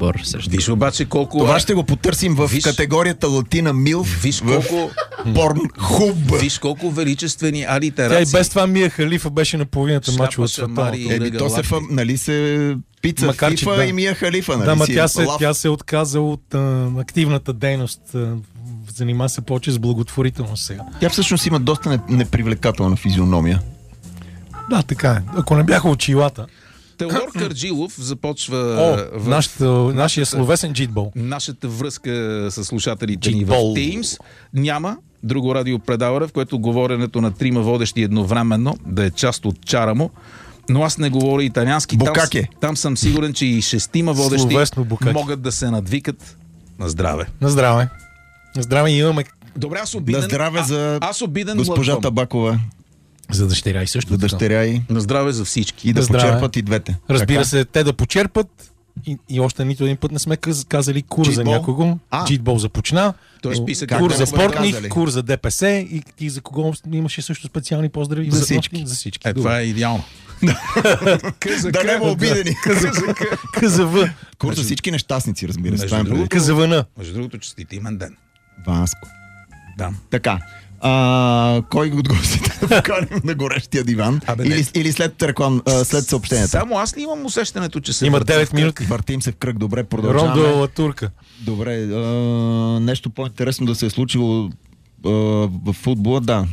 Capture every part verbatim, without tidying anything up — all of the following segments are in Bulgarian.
пор също. Виж обаче колко... Това ще го потърсим в Виж... категорията Латина Милф. Виж колко... Порнхуб. Виж колко величествени алитерации. Тя и без това Мия Халифа беше на половината мачове от шамари световното. и Еми, то се, фа, нали се пица Макар, в че FIFA да. и Мия Халифа, нали Да, ма си тя е се, лав. тя се отказа от а, активната дейност. А, занима се повече с благотворителност сега. Тя всъщност има доста не- непривлекателна физиономия. Да, така е. Ако не бяха очилата. Теодор Карджилов започва О, в нашата, нашия словесен джитбол. нашата връзка с слушателите ни в Джитбол. Teams. Няма друго радиопредаване, в което говоренето на трима водещи едновременно да е част от чара му. Но аз не говоря италиански. Там, Букаке. там съм сигурен, че и шестима водещи Словесно букаке. могат да се надвикат на здраве. На здраве. На здраве имаме Добре, аз обиден... На здраве за а, аз обиден госпожа лъгвам. Табакова, за дъщеря и също. за така. дъщеря и, На здраве за всички. и да На здраве. почерпат и двете. Разбира Така? се, те да почерпат и, и още нито един път не сме къз- казали кур за Джитбол? някого. А. Джитбол започна. Той Но списък как кур да за го бъде спортни, казали? кур за ДПС и, и за кого имаше също специални поздрави. За За всички. За всички. Е, това е идеално. Да не ме обидени. КЗВ. Кур за всички нещастници, разбира се. Между Това им другото- преди. КЗВН. Между другото, честит имен ден. Васко. Да. Така. А, кой от гостите да поканим на горещия диван? Абе, не. Или, или след, реклам, а, след съобщенията? Само аз ли имам усещането, че се Има въртя девет в кръг? минути. Въртим се в кръг. Добре, продължаваме. Рондо Латурка. Добре, а, нещо по-интересно да се е случило а, в футбола, да.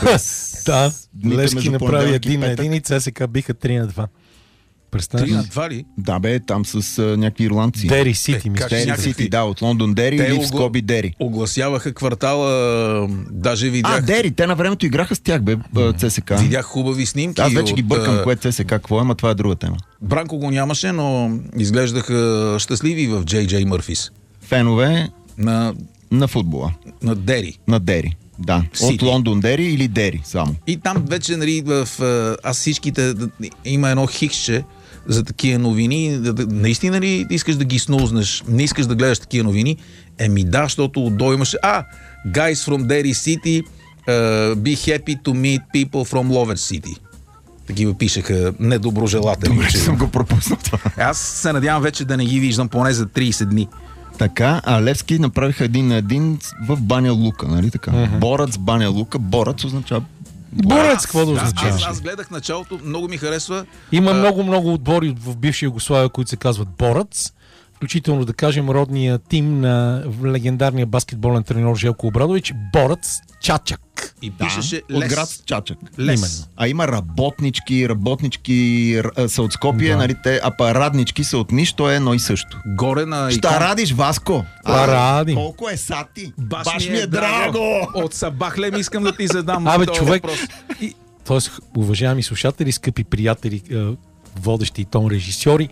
Да, Дните Левски между направи понеделник и един на петък. един и ЦСКА биха три на два. Представяш Три на ли? два ли? Да бе, там с а, някакви ирландци. Дери Сити, Е, мисля. как Дери някакви- Сити, да, от Лондон Дери Те или в огла- скоби Дери. Огласяваха квартала, даже видях, А, Дери, те на времето играха с тях, бе, а, ЦСКА. видях хубави снимки. Аз вече ги от, бъркам, а, кое е ЦСКА, какво е, ама това е друга тема. Бранко го нямаше, но изглеждаха щастливи в Джей Джей Мърфис. Фенове На, на футбола, на Дери. на Дери. Да, Сити. от Лондон Дери или Дери само. И там вече, нали, в... а, Аз всичките... Има едно хиксче за такива новини. Да- да- Наистина ли искаш да ги снузнеш? Не искаш да гледаш такива новини? Еми да, защото отдолу имаше... А, guys from Derry City uh, be happy to meet people from Lovett City. Такива пишеха недоброжелателни. Добре, че че- съм го пропуснал това. Аз се надявам вече да не ги виждам поне за трийсет дни. Така, а Левски направиха един на един в Баня Лука, нали така? Uh-huh. Борец, Баня Лука. Борец означава... Борец, какво да Да, означава? аз, аз гледах началото, много ми харесва. Има А, много-много отбори в бивша Югославия, които се казват Борец. Включително, да кажем, родния тим на легендарния баскетболен треньор Желко Обрадович. Борец Чачак. И пишеше от лес. град Чачак. Лес. Именно. А има работнички, работнички р- са от Скопие, Да. нали те, а па раднички са от Ниш, то е едно и също. Горе на Ще икон... радиш, Васко? А, радим. Колко е сати? Баш, Баш ми е драго! От Сабахлем искам да ти задам Абе, този човек, въпрос. и, тоест, уважаеми слушатели, скъпи приятели, е, водещи и тон режисьори,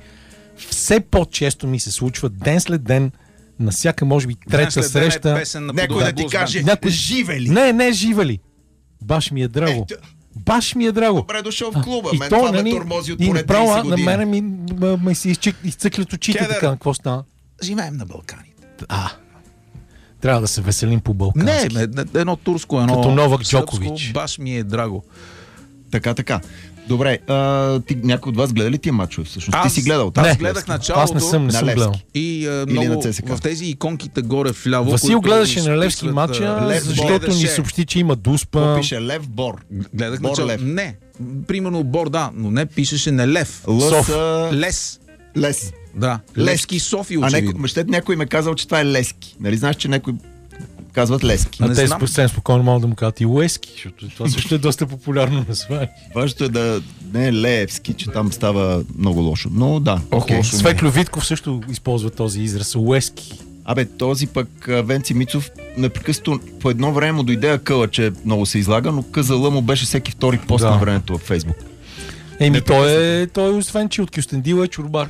все по-често ми се случва ден след ден, на всяка, може би, трета Днес след ден е среща. песен на Някой подобен да ти блузмен. каже, Някой- живе ли? Не, не, живели. Баш ми е драго. Ето. Баш ми е драго. Добре дошъл в клуба. И Мен то, това ме нали, тормози от и поне направо трийсет на години. мене ми, ме, ме се изчик, изцъклят очите Кедър. така. Какво стана? Живеем на Балканите. А, трябва да се веселим по балкански. Не, не, едно турско, едно Като Новак сръбско, Джокович. Баш ми е драго. Така, така. Добре, а, ти, някой от вас гледа ли тия мачове всъщност? Аз- ти си гледал Аз тази гледах Левски. началото. Аз не съм, не на съм Левски. гледал. И а, Или много на ЦСКА. в тези иконките горе вляво. Васил които гледаше на изписват, Левски а, матча, Лев защото гледаше. ни съобщи, че има дуспа. Какво пише? Лев Бор. Гледах Бор начало. Лев. Не. Примерно Бор, да, но не пишеше не Лев. Лъс, Лес. Лес. Да. Левски. Левски София, А очевидно. някой, ще някой ме казал, че това е Лески. Нали знаеш, че някой казват Лески. А Не те знам. съвсем спокойно могат да му кажат и Уески, защото това също е доста популярно на свай. Важното е да не е Леевски, че там става много лошо. Но да. Okay. лошо не е. Светло Витков също използва този израз Уески. Абе, този пък а, Венци Мицов непрекъснато по едно време му дойде акъла, че много се излага, но къзала му беше всеки втори пост Да. на времето във Фейсбук. Еми, той е, той е освен, че от Кюстендил е чурбар.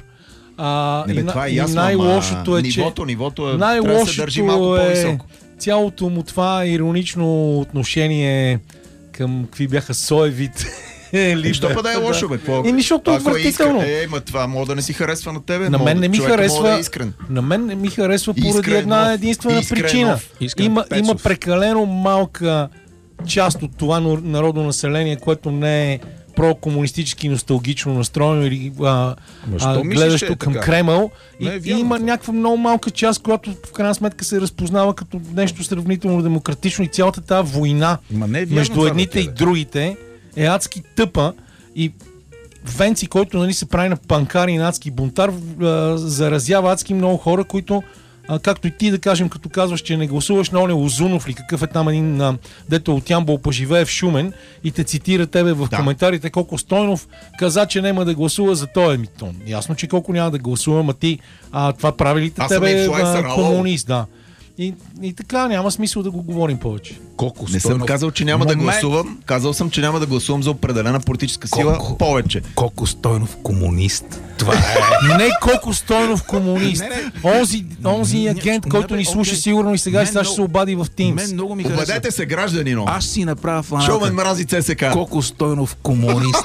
А, Не, бе, и, на- това е и ясно, най-лошото ама е, че нивото, нивото е, трябва да се държи малко най-лошото е по-високо. цялото му това иронично отношение към какви бяха соевите. Е, що па да е лошо, бе? Какво? Еми, защото е Ако отвратително. Е, ма това може да не си харесва на тебе. На мога мен да- не ми човека може харесва. да е искрен. На мен не ми харесва поради Искренов. една единствена Искренов. причина. Искрен Има, Пецов. има прекалено малка част от това нар- народно население, което не е про-комунистически носталгично настроено или а, а, гледащо към така? Кремъл. И, Не е и има някаква много малка част, която в крайна сметка се разпознава като нещо сравнително демократично и цялата тази война Ма не е вярно между това, едните бе, и бе. другите е адски тъпа и Венци, който нали, се прави на панкар и на адски бунтар, а, заразява адски много хора, които а, както и ти да кажем, като казваш, че не гласуваш на оне Озунов ли, какъв е там един, а, дето от Ямбол поживее в Шумен и те цитира тебе в Да. коментарите колко Стойнов каза, че няма да гласува за този митон. Ясно, че колко няма да гласува, ма ти а, това прави ли те Аз съм тебе инфлуенсър, а, ало. комунист, да. И, и така, няма смисъл да го говорим повече. Колко Не съм Стойнов- казал, че няма да Момент. гласувам. Казал съм, че няма да гласувам за определена политическа сила Колко? повече. Колко Стойнов комунист. Това е. Не колко Стойнов комунист. Не, не. Онзи, онзи агент, Не, който бе, ни слуша окей. сигурно и сега и Мен сега ще се много- обади в Teams. Мен много ми харесва. Обадете се, гражданино. Аз си направя Шоумен фаната. мрази ЦСК. Колко Стойнов комунист.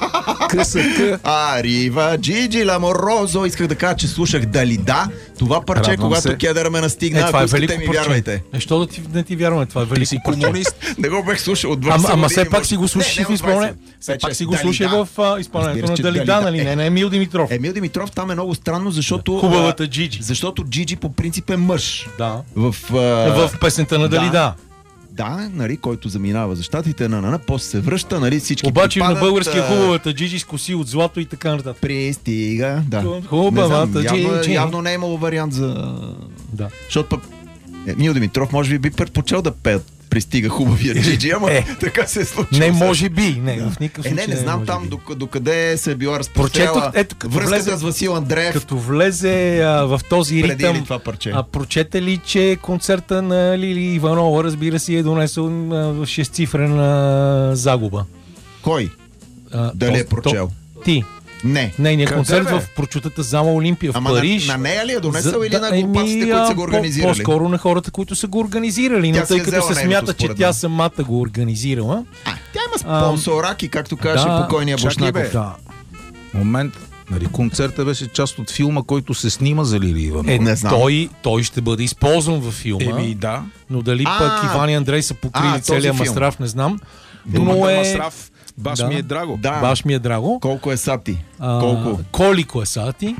КСК. Арива, Джиджи Ламорозо. Исках да кажа, че слушах Дали да. Това парче, Радвам когато се. кедъра ме настигна, Е, това ако е искате велико ми парче. вярвайте. Е, що да ти, не ти вярваме, това е Ти велико си парче. комунист. Не го бех слушал от двайсет Ама, ама години, все пак може. си го слушаш Не, в не, изпълнение. от двайсет. Все пак Вече си го Дали слушай да. в а, изпълнението Разбира на се, Дали Дали да, да. нали? Не, не, Емил Димитров. Емил Димитров там е много странно, защото... Хубавата а, Джиджи. Защото Джиджи по принцип е мъж. Да. В, а, В песента на Дали да. Да, нали, който заминава за щатите, на, на, на после се връща, нали, всички Обаче на припадат, българския а, хубавата Джиджи с коси от злато и така нататък. Пристига, да. Хубавата Не знам, явно, Джиджи. явно не е имало вариант за... Да. Защото пък Емил Димитров може би би предпочел да пеят Пристига хубавия Джиджи, ама Е. така се е случило. Не, може би. Не, в никакъв Е, случай. не, не знам може там би. до, до къде се е била разпростреляла Прочетох, ето, като връзката влезе- с Васил Андреев Като влезе а, в този преди или ритъм, това парче. а прочете ли, че концерта на Лили Иванова, разбира се, е донесъл а, шестцифрена загуба? Кой? А, Дали е то- прочел? то- Ти. Не. Нейният Къде, концерт бе? в прочутата зала Олимпия в Ама Париж. на, на нея ли е донесъл За- или да, на глупаците, еми, които са а, го по- организирали? По-скоро на хората, които са го организирали. Тя Но си тъй е като взела се нейното, смята, че според тя мен. самата го организирала. А, тя има спонсораки, както каже Да. покойния Чакай, Бошнаков. бе. Да. Момент. Нали, концерта беше част от филма, който се снима за Лили Иванова. Е, Не знам. той, той ще бъде използван във филма. Еми, да. Но дали А, пък Иван и Андрей са покрили а, този целият филм. мастрав, не знам. Думата Но е... Масрав, баш Да. ми е драго. Да. Баш ми е драго. Колко е сати? А, Колко? Колико е сати?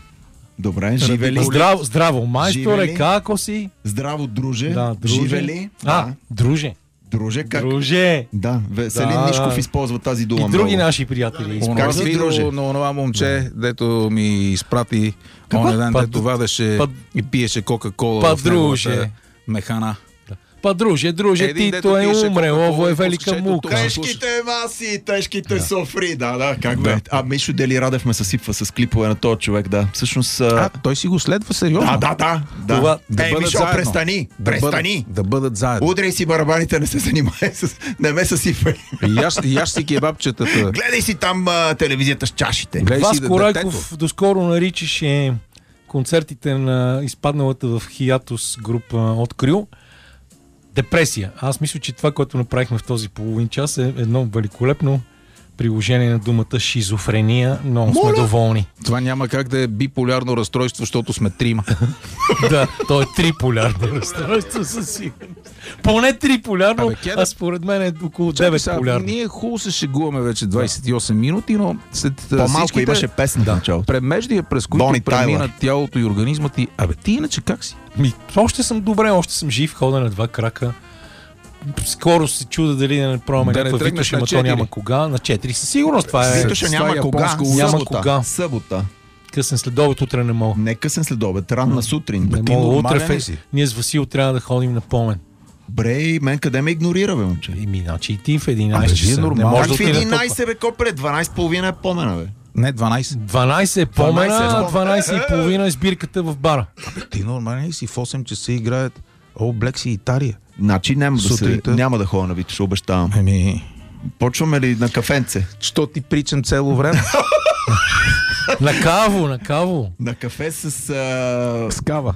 Добре, живе ли? Здраво, здраво майстор Живе е, ли? како си? Здраво, друже. Да, друже. Живе ли? А, Да. друже. Друже, как? Друже. Да, Веселин Да, Нишков да. използва тази дума И други много. наши приятели. Как Онова си, видео друже? на онова момче, дето ми изпрати Какво? онен ден, Па- дето вадеше па- и пиеше Кока-кола па, в неговата друже. механа. Па, друже, друже, Един, Тито дето е пише умрел, Кока-кола ово е и велика кокчето мука. това. Тежките маси, тежките софри, да, да, как бе. А Мишо Дели Радев ме съсипва с клипове на този човек, да. Всъщност... А, той си го следва сериозно. Да, да, да. да. Това- Да Ей, бъдат Мишо, заедно. престани, Да престани. бъдат, да бъдат заедно. Удряй си барабаните, не се занимай с... Не ме съсипвай. И яш, и яш си кебабчетата. Гледай си там а, телевизията с чашите. Гледай си Васко да- Райков доскоро наричаше концертите на изпадналата в Хиатус група Открил депресия. Аз мисля, че това, което направихме в този половин час е едно великолепно приложение на думата шизофрения. Много сме Моля? доволни. Това няма как да е биполярно разстройство, защото сме трима. Да, то е триполярно разстройство със сигурност. Поне триполярно, Абе, Кеда- а според мен е около Чакай девет сега, полярно. ние хубаво се шегуваме вече двайсет и осем минути, но след По-малко всичките имаше песен в началото. премеждия, през които Бони премина Тайлър. тялото и организма ти. Абе, ти иначе как си? Ми, още съм добре, още съм жив, хода на два крака. Скоро се чуда дали да не пробваме Да не някаква тръгнеш Витоша, на ама то четири. няма кога. На четири със сигурност това е Витоша с няма това кога. японско няма Събота. кога. Събота. късен следобед, утре не мога. Не късен следобед, ранна сутрин. Не ти мога, утре нормален ли фе... си? Ние с Васил трябва да ходим на помен. Бре, и мен къде ме игнорира, бе, момче? Еми, значи и ти в Абе, единайсет вие часа. Не нормално. може Как да в отиде единайсет, бе, копре, дванайсет и половина е помена, бе. Не, дванайсет. дванайсет е помена, дванайсет, а дванайсет и половина е сбирката в бара. Абе, ти нормален ли си? В осем часа играят All Blacks и Италия. Значи няма да, се, Сутринта. няма да ходя на Витоша, обещавам. Еми, Почваме ли на кафенце? що ти причам цело време? На каво, на каво. На кафе с... А... Скава.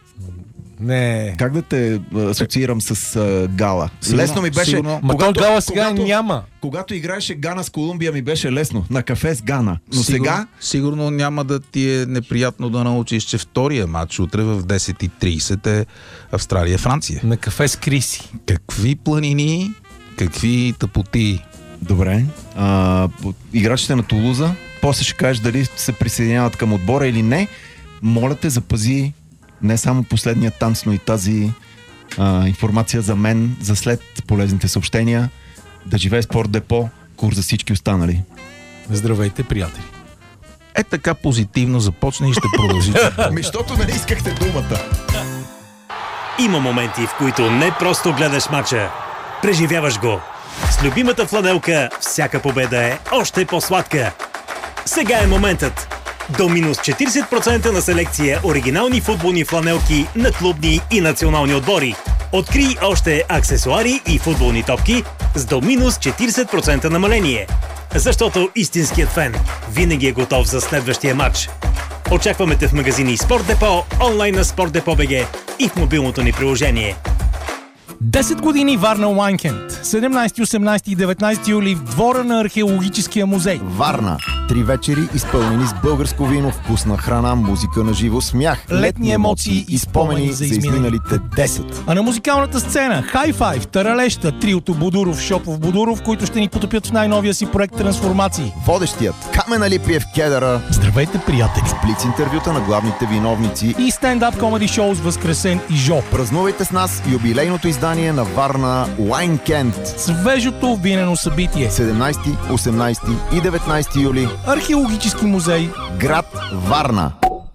Не. Как да те а, асоциирам с а, гала? Сигурно, лесно ми беше... сигурно. Ма то гала сега когато, няма. когато играеше Гана с Колумбия ми беше лесно. На кафе с Гана. Но сигурно, сега... Сигурно няма да ти е неприятно да научиш, че втория матч утре в десет и трийсет е Австралия-Франция. На кафе с Криси. Какви планини, какви тъпоти Добре. А, играчите на Тулуза, после ще кажеш дали се присъединяват към отбора или не. Моля те, запази не само последния танц, но и тази а, информация за мен, за след полезните съобщения. Да живее Спорт Депо, курс за всички останали. Здравейте, приятели. Е така позитивно започна и ще продължи. Ами, защото нали искахте думата. Има моменти, в които не просто гледаш мача, преживяваш го. С любимата фланелка всяка победа е още по-сладка. Сега е моментът. До минус четиридесет процента на селекция оригинални футболни фланелки на клубни и национални отбори. Открий още аксесуари и футболни топки с до минус четиридесет процента намаление. Защото истинският фен винаги е готов за следващия матч. Очакваме те в магазини Спорт Депо, онлайн на Спорт Депо БГ и в мобилното ни приложение. десет години Варна Уайнкенд. седемнайсети, осемнайсети и деветнайсети юли в двора на археологическия музей. Варна. Три вечери, изпълнени с българско вино, вкусна храна, музика на живо, смях, Летни емоции и спомени за изминалите десет. А на музикалната сцена High Five, Таралеща, триото Будуров, Шопов, Будуров, които ще ни потопят в най-новия си проект Трансформации. Водещият Камен Алипиев Кедъра. Здравейте, приятели! Блиц интервюта на главните виновници И стендап комеди шоу с Възкресен и Жо. Празнувайте с нас юбилейното издание на Варна Уайнкенд. Свежото винено събитие. седемнайсети, осемнайсети и деветнайсети юли. Археологически музей. Град Варна.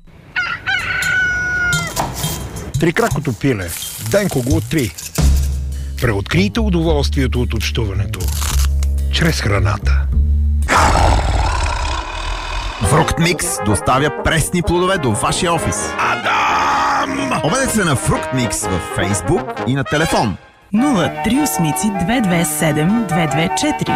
Трикракото пиле. Денко го откри. Преоткрийте удоволствието от общуването чрез храната. Фрукт Микс доставя пресни плодове до вашия офис. Адам! Обадете се на Фрукт Микс във Фейсбук и на телефон. нула три осмици две две седем две две четири.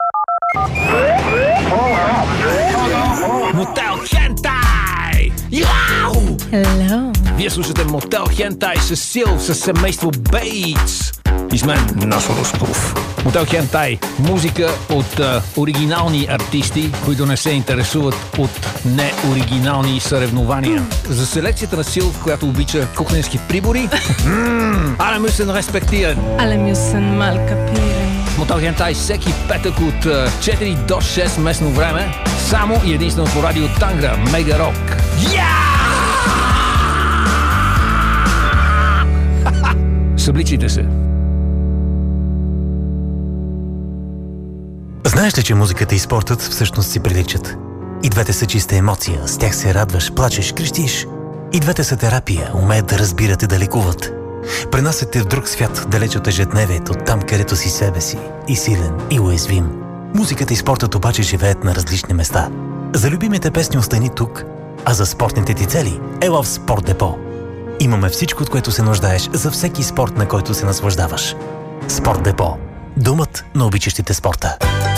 Мотел Хентай! Яу! Hello. Вие слушате Мотел Хентай с Сил, с семейство Бейтс. И с мен Насо Русков. Мотел Хентай. Музика от а, оригинални артисти, които не се интересуват от неоригинални съревнования. За селекцията на Сил, която обича кухненски прибори. Але мюсен респектиран. Alle müssen mal kapieren. Мотел Хентай всеки петък от а, четири до шест местно време. Само и единствено по радио Тангра, Мега Рок. Събличайте се. Знаеш ли, че музиката и спортът всъщност си приличат? И двете са чиста емоция, с тях се радваш, плачеш, крещиш. И двете са терапия, умеят да разбират и да лекуват. Пренасят те в друг свят, далеч от ежедневието, там където си себе си, и силен, и уязвим. Музиката и спортът обаче живеят на различни места. За любимите песни остани тук, а за спортните ти цели ела в Спорт Депо. Имаме всичко, от което се нуждаеш за всеки спорт, на който се наслаждаваш. Спорт Депо. Думът на обичащите спорта.